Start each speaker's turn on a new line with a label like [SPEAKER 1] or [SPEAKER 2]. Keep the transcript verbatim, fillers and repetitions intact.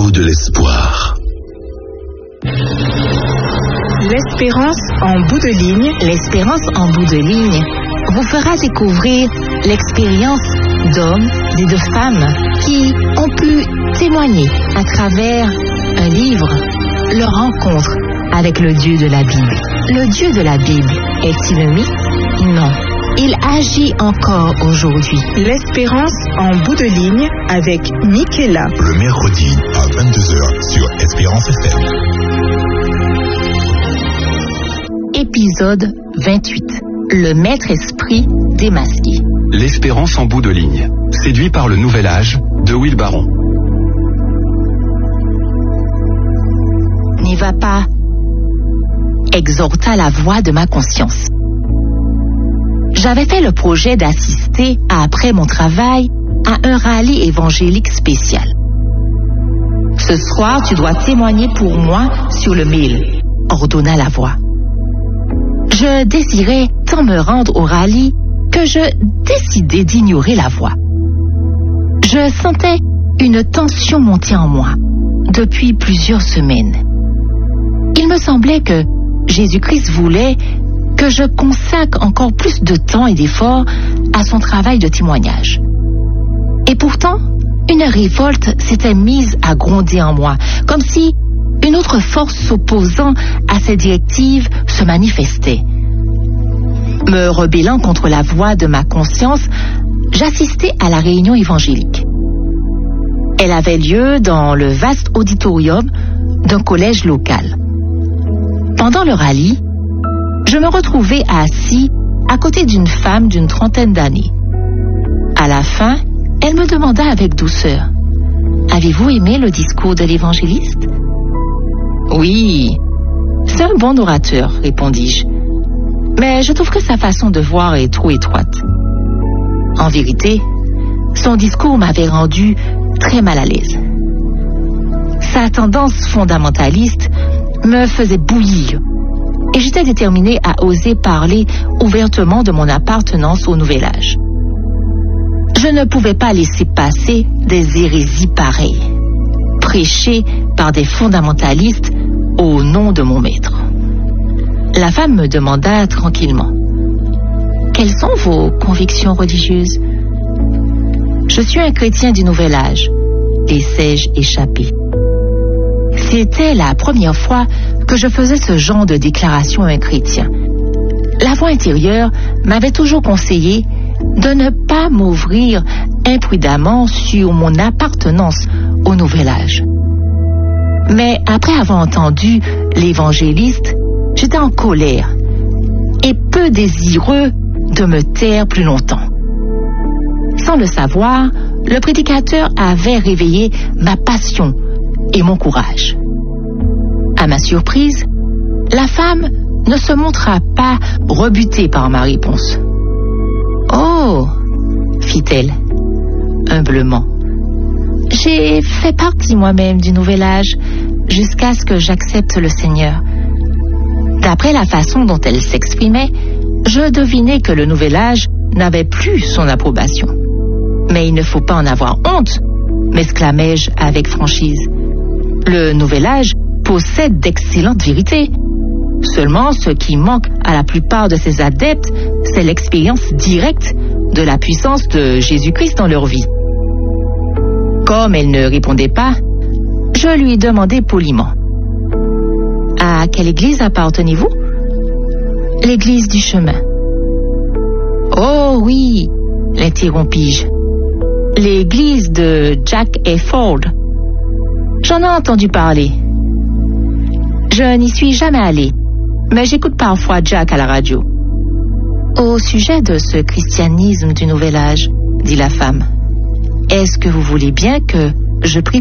[SPEAKER 1] goût de l'espoir.
[SPEAKER 2] L'espérance en bout de ligne.
[SPEAKER 3] L'espérance en bout de ligne vous fera découvrir l'expérience d'hommes et de femmes qui ont pu témoigner à travers un livre leur rencontre avec le Dieu de la Bible. Le Dieu de la Bible est-il un mythe? Non. Il agit encore aujourd'hui.
[SPEAKER 2] L'espérance en bout de ligne avec Michaela.
[SPEAKER 4] Le mercredi à vingt-deux heures sur Espérance F M.
[SPEAKER 3] Épisode vingt-huit. Le maître esprit démasqué.
[SPEAKER 5] L'espérance en bout de ligne. Séduit par le nouvel âge de Will Baron.
[SPEAKER 3] N'y va pas, exhorta la voix de ma conscience. J'avais fait le projet d'assister, après mon travail, à un rallye évangélique spécial. Ce soir, tu dois témoigner pour moi sur le mail, ordonna la voix. Je désirais tant me rendre au rallye que je décidai d'ignorer la voix. Je sentais une tension monter en moi depuis plusieurs semaines. Il me semblait que Jésus-Christ voulait que je consacre encore plus de temps et d'efforts à son travail de témoignage. Et pourtant, une révolte s'était mise à gronder en moi, comme si une autre force s'opposant à ces directives se manifestait. Me rebellant contre la voix de ma conscience, j'assistais à la réunion évangélique. Elle avait lieu dans le vaste auditorium d'un collège local. Pendant le rallye, je me retrouvais assis à côté d'une femme d'une trentaine d'années. À la fin, elle me demanda avec douceur, « Avez-vous aimé le discours de l'évangéliste ?»« Oui, c'est un bon orateur, répondis-je. Mais je trouve que sa façon de voir est trop étroite. En vérité, son discours m'avait rendu très mal à l'aise. Sa tendance fondamentaliste me faisait bouillir et j'étais déterminée à oser parler ouvertement de mon appartenance au nouvel âge. Je ne pouvais pas laisser passer des hérésies pareilles, prêchées par des fondamentalistes au nom de mon maître. La femme me demanda tranquillement, « Quelles sont vos convictions religieuses ?»« Je suis un chrétien du nouvel âge, laissai-je échapper. » C'était la première fois que je faisais ce genre de déclaration à un chrétien. La voix intérieure m'avait toujours conseillé de ne pas m'ouvrir imprudemment sur mon appartenance au nouvel âge. Mais après avoir entendu l'évangéliste, j'étais en colère et peu désireux de me taire plus longtemps. Sans le savoir, le prédicateur avait réveillé ma passion et mon courage. À ma surprise, la femme ne se montra pas rebutée par ma réponse. « Oh !» fit-elle, humblement. « J'ai fait partie moi-même du nouvel âge jusqu'à ce que j'accepte le Seigneur. » D'après la façon dont elle s'exprimait, je devinais que le nouvel âge n'avait plus son approbation. « Mais il ne faut pas en avoir honte !» m'exclamai-je avec franchise. « Le nouvel âge possède d'excellentes vérités. Seulement, ce qui manque à la plupart de ses adeptes, c'est l'expérience directe de la puissance de Jésus-Christ dans leur vie. » Comme elle ne répondait pas, je lui demandai poliment, « À quelle église appartenez-vous ?»« L'église du chemin. »« Oh oui, l'interrompis-je. L'église de Jack Hayford. J'en ai entendu parler. Je n'y suis jamais allée, mais j'écoute parfois Jack à la radio. » Au sujet de ce christianisme du nouvel âge, dit la femme, « Est-ce que vous voulez bien que je prie pour vous maintenant ? »